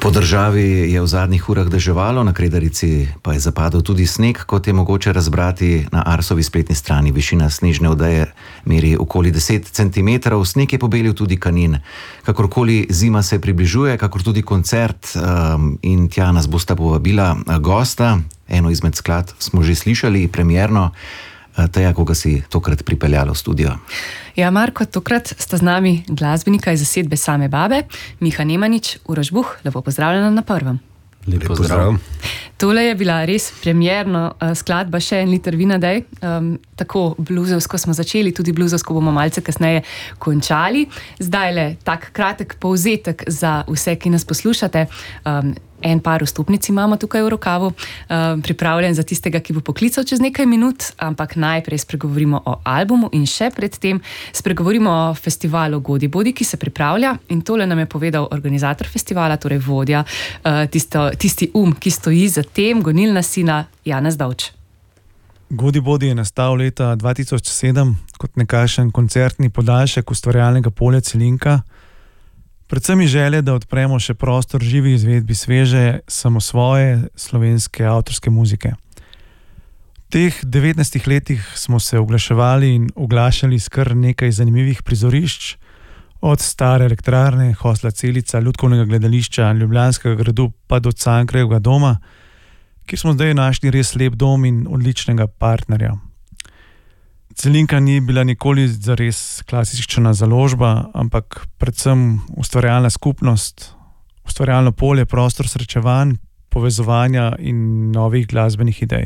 Po državi je v zadnjih urah deževalo, na Kredarici pa je zapadel tudi sneg, kot je mogoče razbrati na Arsovi spletni strani. Višina snežne odeje meri okoli 10 cm, sneg je pobelil tudi Kanin. Kakorkoli zima se približuje, kakor tudi koncert, in tja nas bosta povabila gosta. Eno izmed skladb smo že slišali, premierno. Teja, koga si tokrat pripeljala v studio? Ja, Marko, tokrat sta z nami glasbenika iz zasedbe Same Babe, Miha Nemanič, Uroš Buh. Lepo pozdravljena na prvem. Lep pozdrav. Tole je bila res premierno skladba Še en liter vina dej. Tako bluzovsko smo začeli, tudi bluzovsko bomo malce kasneje končali. Zdajle tak kratek povzetek za vse, ki nas poslušate. En par vstopnic imamo tukaj v rokavu, pripravljen za tistega, ki bo poklical čez nekaj minut, ampak najprej spregovorimo o albumu in še predtem spregovorimo o festivalu Godi Bodi, ki se pripravlja, in tole nam je povedal organizator festivala, torej vodja, tisti ki stoji za tem, gonilna sina, Janez Dovč. Godi Bodi je nastal leta 2007 kot nekakšen koncertni podaljšek ustvarjalnega polja Celinka. Predvsem je želja, da odpremo še prostor živi izvedbi sveže, samosvoje slovenske avtorske muzike. V teh 19 letih smo se oglaševali in oglašali s kar nekaj zanimivih prizorišč, od Stare elektrarne, Hostla Celica, Lutkovnega gledališča, Ljubljanskega gradu pa do Cankarjevega doma, kjer smo zdaj našli res lep dom in odličnega partnerja. Celinka ni bila nikoli zares klasična založba, ampak predvsem ustvarjalna skupnost, ustvarjalno polje, prostor srečevanj, povezovanja in novih glasbenih idej.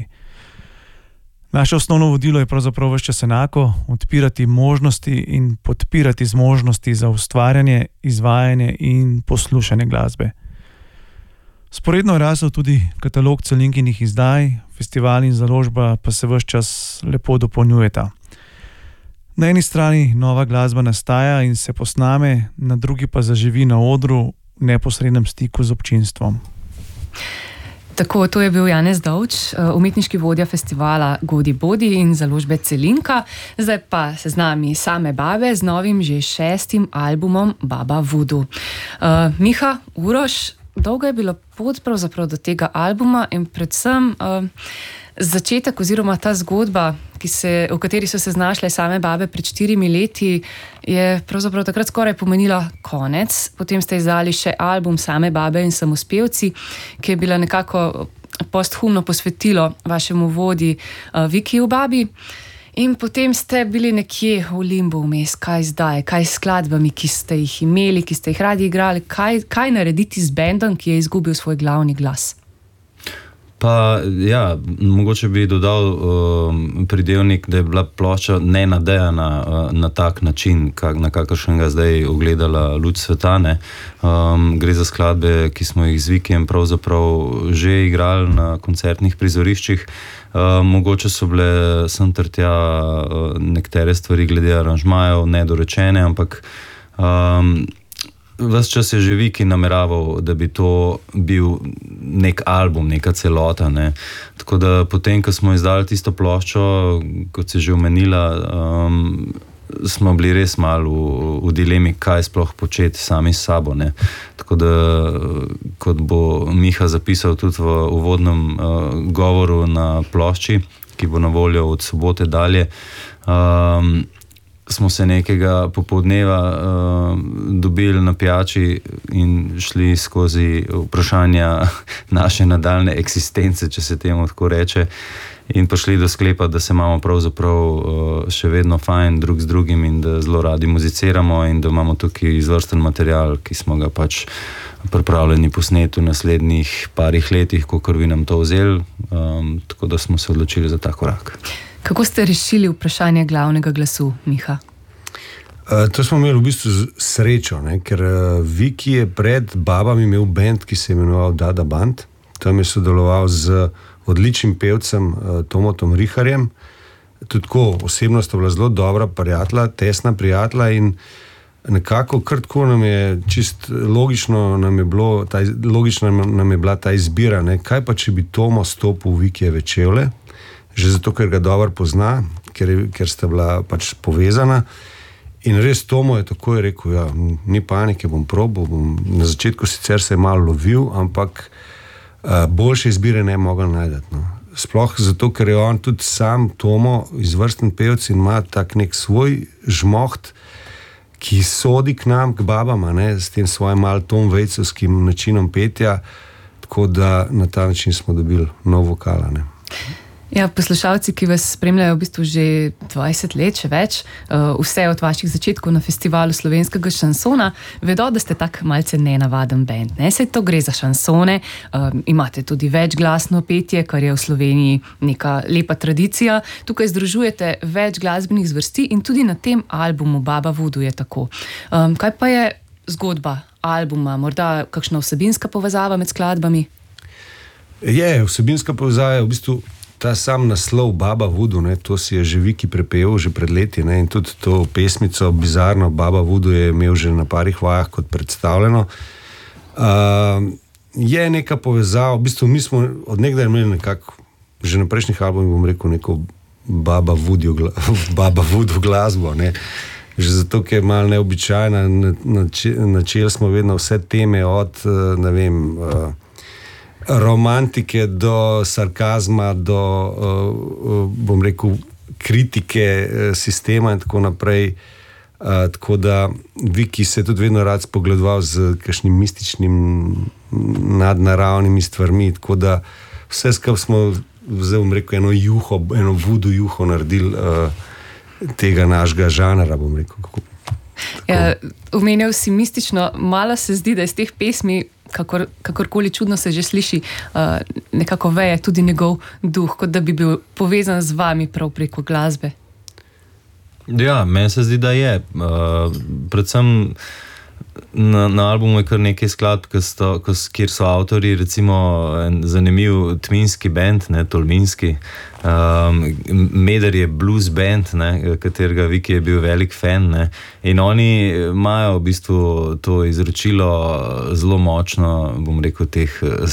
Naše osnovno vodilo je pravzaprav ves čas enako: odpirati možnosti in podpirati zmožnosti za ustvarjanje, izvajanje in poslušanje glasbe. Sporedno je rasel tudi katalog Celinkinih izdaj, festival in založba pa se ves čas lepo dopolnjujeta. Na eni strani nova glasba nastaja in se posname, na drugi pa zaživi na odru v neposrednem stiku z občinstvom. Tako, to je bil Janez Dovč, umetniški vodja festivala Godi Bodi in založbe Celinka. Zdaj pa se z nami Same Babe z novim že 6. albumom Baba Voodoo. Miha, Uroš, dolga je bila pot pravzaprav do tega albuma in predvsem začetek oziroma ta zgodba, v kateri so se znašle Same Babe pred 4 leti, je pravzaprav takrat skoraj pomenila konec. Potem ste izdali še album Same Babe in samospevci, ki je bila nekako posthumno posvetilo vašemu vodji Vikiju Babi. In potem ste bili nekje v limbu vmes, kaj zdaj, kaj s skladbami, ki ste jih imeli, ki ste jih radi igrali, kaj narediti z bendom, ki je izgubil svoj glavni glas? Pa ja, mogoče bi dodal pridevnik, da je bila plošča nenadejana na tak način, na kakršnega zdaj ugledala luč sveta, ne. Gre za skladbe, ki smo jih z Vikijem pravzaprav že igrali na koncertnih prizoriščih. Mogoče so bile sem ter tja nekatere stvari glede aranžmajev nedorečene, ampak ves čas je že Viki nameraval, da bi to bil nek album, neka celota, ne. Tako da potem, ko smo izdali tisto ploščo, kot si že omenila, smo bili res malo v dilemi, kaj sploh početi sami s sabo, ne. Tako da, kot bo Miha zapisal tudi v uvodnem govoru na plošči, ki bo na voljo od sobote dalje, smo se nekega popoldneva dobili na pijači in šli skozi vprašanja naše nadaljne eksistence, če se temu tako reče, in prišli do sklepa, da se imamo pravzaprav še vedno fajn drug z drugim in da zelo radi muziciramo in da imamo tukaj izvrsten material, ki smo ga pač pripravljeni posneti v naslednjih parih letih, kakor bi nam to vzeli, tako da smo se odločili za ta korak. Kako ste rešili vprašanje glavnega glasu, Miha? To smo imeli v bistvu srečo, ne? Ker Viki je pred Babami imel band, ki se je imenoval Dada Band. Tam je sodeloval z odličnim pevcem Tomotom Riharjem. Tudi tako, osebno sta bila zelo dobra prijatelja, tesna prijatelja, in nekako kratko nam je čist logično nam je bila ta izbira, ne? Kaj pa, če bi Tomo stopil v Vikijeve čevlje? Že zato, ker ga dobro pozna, ker sta bila pač povezana. In res Tomo je takoj rekel, ja, ni panike, bom probal, na začetku sicer se je malo lovil, ampak boljše izbire ne mogel najdeti. No. Sploh zato, ker je on tudi sam Tomo izvrsten pevec in ima tak nek svoj žmoht, ki sodi k nam, k babama, ne, s tem svojim malo Tom Vejcovskim načinom petja, tako da na ta način smo dobili nov vokal. Ne. Ja, poslušalci, ki vas spremljajo v bistvu že 20 let, še več, vse od vaših začetkov na festivalu slovenskega šansona, vedo, da ste tak malce nenavaden band. Ne? Saj to gre za šansone, imate tudi večglasno petje, kar je v Sloveniji neka lepa tradicija. Tukaj združujete več glasbenih zvrsti in tudi na tem albumu Baba Voodoo je tako. Kaj pa je zgodba albuma? Morda kakšna vsebinska povezava med skladbami? Je, vsebinska povezava je v bistvu ta sam naslov Baba Voodoo, ne, to si je že Viki prepel že pred leti, ne, in tudi to pesmico bizarno Baba Voodoo je imel že na parih vajah kot predstavljeno. Je neka povezava, v bistvu mi smo od nekdaj imeli nekako, že na prejšnjih albumih bom rekel neko Baba Voodoo glasbo, ne. Že zato, ker je malo neobičajna, načeli smo vedno vse teme od, ne vem, romantike do sarkazma, do, bom rekel, kritike sistema in tako naprej. Tako da Viki se je tudi vedno rad spogledoval z kakšnim mističnim nadnaravnimi stvarmi, tako da vse skupaj smo, zdaj bom rekel, eno voodoo juho naredili tega našega žanra, bom rekel. Ja, omenjal si mistično, malo se zdi, da iz teh pesmi, kakorkoli čudno se že sliši, nekako veje tudi njegov duh, kot da bi bil povezan z vami prav preko glasbe. Ja, meni se zdi, da je. Predvsem na albumu je kar nekaj skladb, kjer so avtorji, recimo en zanimiv twinski band, ne, tolminski. Meder je blues band, ne, katerega Viki je bil velik fan, ne, in oni imajo v bistvu to izročilo zelo močno, bom rekel, teh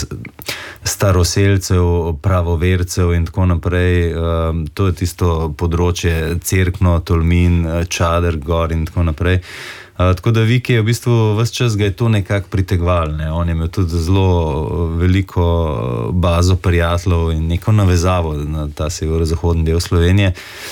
staroselcev, pravovercev in tako naprej. To je tisto področje Cerkno, Tolmin, Čader, Gor in tako naprej. Tako da Viki je v bistvu ves čas ga je to nekako pritegoval, ne. On je imel tudi zelo veliko bazo prijateljev in neko navezavo na ta severozahodni del Slovenije.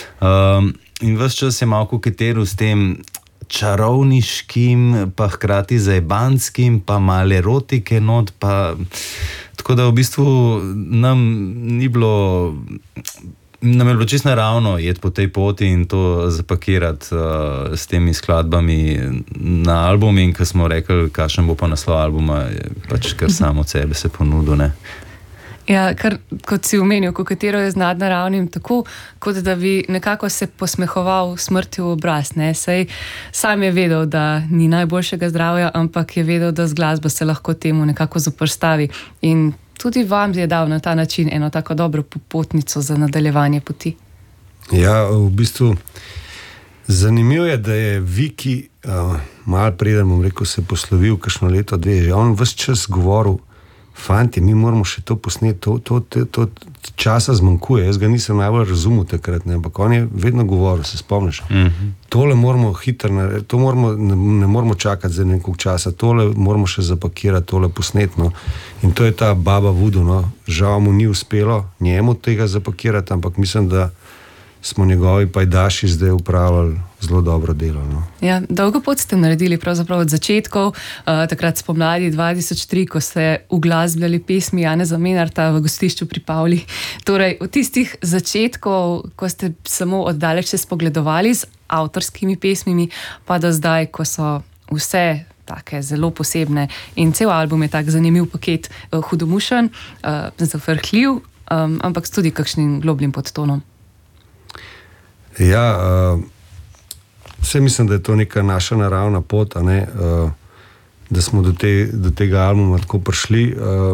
In ves čas je malo koketiral s tem čarovniškim, pa hkrati zajebanskim, pa malo erotike not, pa tako da v bistvu nam je bilo čisto naravno jeti po tej poti in to zapakirati s temi skladbami na album, in ko smo rekli, kakšen bo pa naslov albuma, je pač kar samo od sebe se ponudil, ne. Ja, kar, kot si omenil, koketiro je z nadnaravnim tako, kot da bi nekako se posmehoval smrti v obraz, ne. Saj sam je vedel, da ni najboljšega zdravja, ampak je vedel, da z glasbo se lahko temu nekako zoperstavi, in tudi vam je dal na ta način eno tako dobro popotnico za nadaljevanje poti. Ja, v bistvu zanimivo je, da je Viki malo preden, bom rekel, se poslovil kakšno leto, dve, že on ves čas govoril, fanti, mi moramo še to posneti, to časa zmanjkuje, jaz ga nisem najbolj razumel takrat, ne, ampak on je vedno govoril, se spomniš, tole moramo hitro narediti, to ne moramo čakati za nekog časa, tole moramo še zapakirati, tole posneti, no. In to je ta Baba Voodoo, no. Žal mu ni uspelo njemu tega zapakirati, ampak mislim, da smo njegovi pajdaši zdaj upravili zelo dobro delo. No. Ja, dolgo pot ste naredili pravzaprav od začetkov, takrat spomladi 2003, ko ste uglasbljali pesmi Janeza Menarta v gostišču pri Pavli. Torej, od tistih začetkov, ko ste samo oddaleč se spogledovali z avtorskimi pesmimi, pa do zdaj, ko so vse take zelo posebne in cel album je tak zanimiv paket, hudomušen, zafrhljiv, ampak s tudi kakšnim globljim podtonom. Ja, vse mislim, da je to neka naša naravna pot, a ne, da smo do tega albuma tako prišli.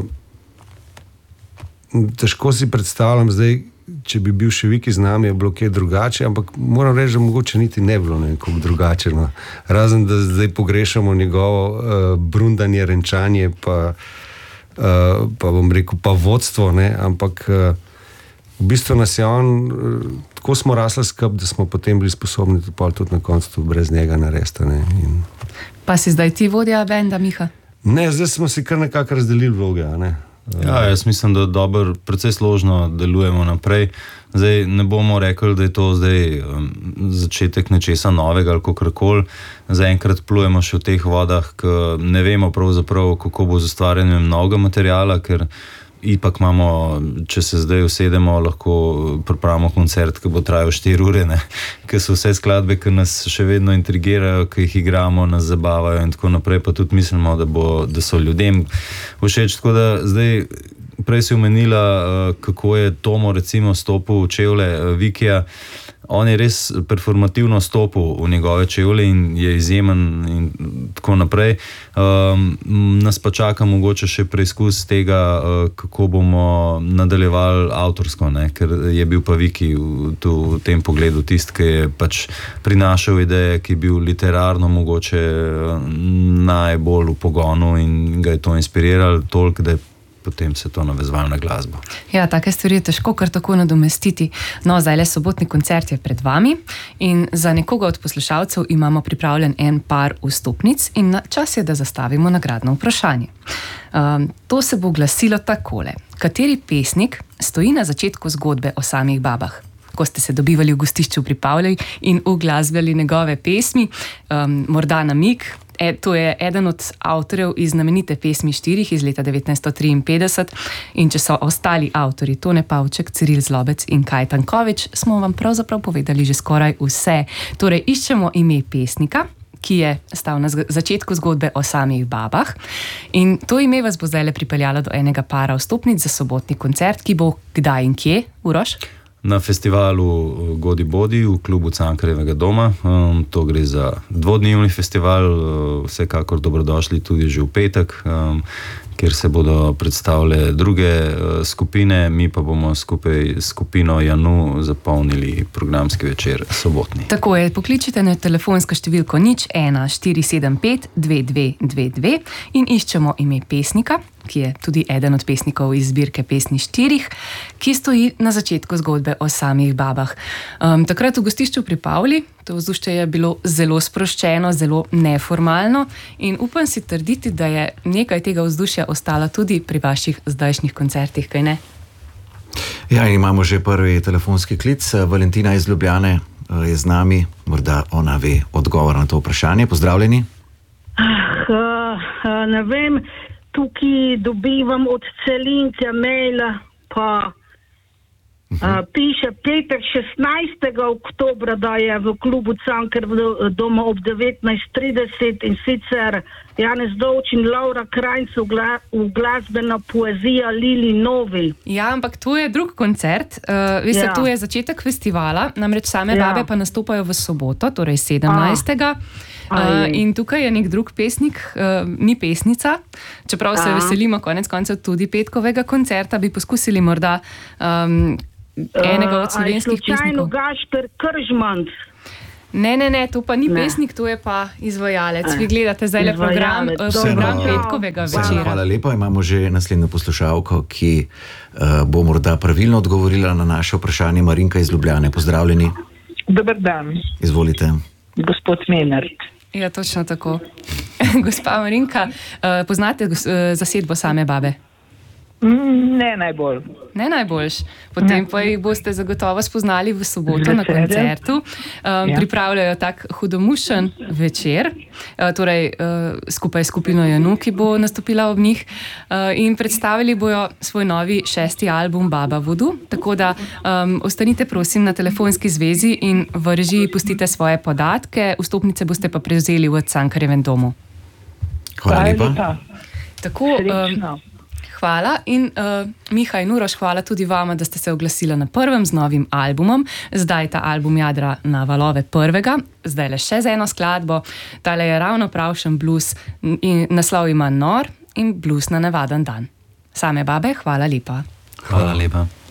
Težko si predstavljam zdaj, če bi bil še Viki z nami, je bilo kaj drugače, ampak moram reči, da mogoče niti ne bilo nekako drugače. No. Razen, da zdaj pogrešamo njegovo brundanje, renčanje, pa bom rekel, pa vodstvo, ne, ampak v bistvu nas je on, tako smo rasli skupaj, da smo potem bili sposobni tudi na koncu brez njega narediti. Pa si zdaj ti vodja benda, Miha? Ne, zdaj smo si kar nekako razdelili vloge. Ja, jaz mislim, da dobro, precej složno delujemo naprej. Zdaj ne bomo rekli, da je to zdaj začetek nečesa novega ali kakorkoli. Zaenkrat plujemo še v teh vodah, ker ne vemo pravzaprav, kako bo z ustvarjanjem novega materiala, ker ipak imamo, če se zdaj usedemo, lahko pripravimo koncert, ki bo trajal 4 ure, ker so vse skladbe, ki nas še vedno intrigirajo, ki jih igramo, nas zabavajo in tako naprej, pa tudi mislimo, da so ljudem všeč. Tako da zdaj, prej si omenila, kako je Tomo recimo stopil v čevlje Vikija. On je res performativno stopil v njegove čevlje in je izjemen in tako naprej. Nas pa čaka mogoče še preizkus tega, kako bomo nadaljevali avtorsko, ker je bil pa Viki v tem pogledu tisti, ki je pač prinašal ideje, ki je bil literarno mogoče najbolj v pogonu in ga je to inspiriralo toliko, da je potem se to navezvalo na glasbo. Ja, take stvari je težko kar tako nadomestiti. No, zdaj le sobotni koncert je pred vami in za nekoga od poslušalcev imamo pripravljen en par vstopnic in čas je, da zastavimo nagradno vprašanje. To se bo glasilo takole. Kateri pesnik stoji na začetku zgodbe o samih babah? Ko ste se dobivali v gostišču pri Pavlej in uglasbljali njegove pesmi, morda namig. To je eden od avtorjev iz znamenite pesmi 4 iz leta 1953 in če so ostali avtorji Tone Pavček, Ciril Zlobec in Kaj Tanković, smo vam pravzaprav povedali že skoraj vse. Torej, iščemo ime pesnika, ki je stal na začetku zgodbe o samih babah in to ime vas bo zdaj le pripeljalo do enega para vstopnic za sobotni koncert, ki bo kdaj in kje, Uroš? Na festivalu Godi Bodi v klubu Cankarjevega doma. To gre za dvodnevni festival, vsekakor dobrodošli tudi že v petek, kjer se bodo predstavile druge skupine, mi pa bomo skupaj s skupino Janu zapolnili programski večer sobotni. Tako je, pokličite na telefonsko številko 01475 2222 in iščemo ime pesnika, ki je tudi eden od pesnikov iz zbirke pesni 4, ki stoji na začetku zgodbe o samih babah. Takrat v gostišču pri Pavli, to vzdušje je bilo zelo sproščeno, zelo neformalno in upam si trditi, da je nekaj tega vzdušja ostalo tudi pri vaših zdajšnjih koncertih, kaj ne? Ja, imamo že prvi telefonski klic. Valentina iz Ljubljane je z nami, morda ona ve odgovor na to vprašanje. Pozdravljeni. Ne vem, tukaj dobivam od Celinke maila, pa piše petek 16. oktobra, da je v klubu Cankarjevega doma ob 19:30 in sicer Janez Dovč in Laura Krajnc v glasbena poezija Lili Novi. Ja, ampak to je drug koncert. Veste, to je začetek festivala, namreč same babe pa nastopajo v soboto, torej 17. In tukaj je nek drug pesnik, ni pesnica, čeprav se veselimo konec koncev tudi petkovega koncerta, bi poskusili morda enega od slovenskih pesnikov. Slučajno Gašper Kržmanc. Ne, to pa ni pesnik, to je pa izvajalec. Vi gledate zdaj le program petkovega večera. Hvala lepa, imamo že naslednjo poslušalko, ki bo morda pravilno odgovorila na naše vprašanje. Marinka iz Ljubljane, pozdravljeni. Dober dan. Izvolite. Gospod Menard. Ja, točno tako. Gospa Marinka, poznate zasedbo Same babe? Ne najbolj. Ne najboljš. Potem pa jih boste zagotovo spoznali v soboto na koncertu. Pripravljajo tak hudomušen večer, torej skupaj s skupino Janu, ki bo nastopila ob njih, in predstavili bojo svoj novi 6. album Baba Voodoo. Tako da ostanite prosim na telefonski zvezi in v režiji pustite svoje podatke, vstopnice boste pa prevzeli v Cankarjevem domu. Hvala lepa. Tako, hvala in Miha in Uroš, hvala tudi vama, da ste se oglasila na prvem z novim albumom. Zdaj ta album jadra na valove prvega, zdaj le še z eno skladbo. Tale je ravno pravšen blues in naslov ima Nor in blues na navaden dan. Same babe, hvala lepa. Hvala lepa.